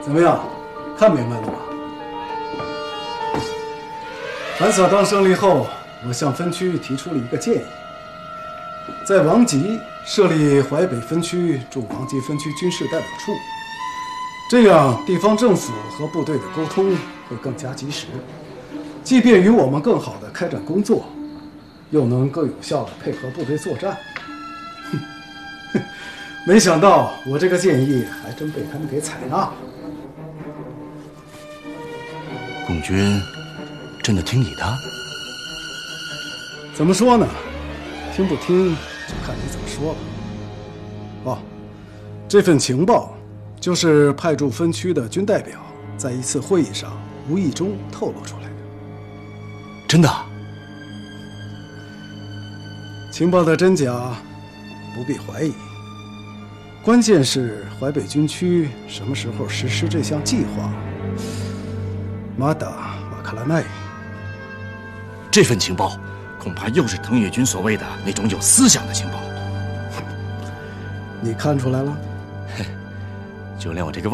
怎么样，看明白了吧？反锁当胜利后，我向分区提出了一个建议，在王集设立淮北分区驻王集分区军事代表处，这样地方政府和部队的沟通会更加及时，既便于我们更好地开展工作，又能更有效地配合部队作战。没想到我这个建议还真被他们给采纳了。 共军真的听你的？ 怎么说呢？听不听就看你怎么说了。哦，这份情报就是派驻分区的军代表在一次会议上无意中透露出来的。 真的？ 情报的真假不必怀疑，关键是淮北军区什么时候实施这项计划。马达瓦卡拉奈， 这份情报恐怕又是藤野军所谓的那种有思想的情报。 你看出来了？ 就连我这个